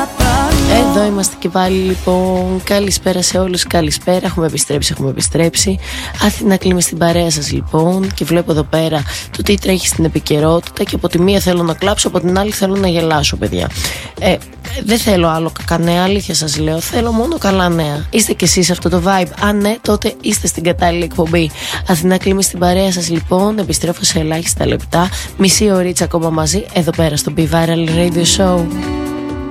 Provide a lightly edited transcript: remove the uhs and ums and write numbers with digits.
Εδώ είμαστε και πάλι λοιπόν. Καλησπέρα σε όλους, καλησπέρα. Έχουμε επιστρέψει. Αθηνά Κλίμα στην παρέα σας λοιπόν. Και βλέπω εδώ πέρα το τι τρέχει στην επικαιρότητα. Και από τη μία θέλω να κλάψω, από την άλλη θέλω να γελάσω, παιδιά. Δεν θέλω άλλο κανένα, αλήθεια σας λέω. Θέλω μόνο καλά νέα. Είστε κι εσείς αυτό το vibe? Αν ναι, τότε είστε στην κατάλληλη εκπομπή. Αθηνά Κλίμα στην παρέα σας λοιπόν. Επιστρέφω σε ελάχιστα λεπτά. Μισή ωρίτσα ακόμα μαζί. Εδώ πέρα στο Be Viral Radio Show.